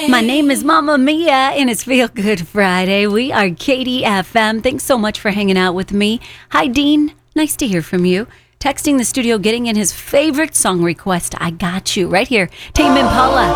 My name is Mama Mia, and it's Feel Good Friday. We are Katie FM. Thanks so much for hanging out with me. Hi, Dean. Nice to hear from you. Texting the studio, getting in his favorite song request, I Got You, right here. Tame Impala.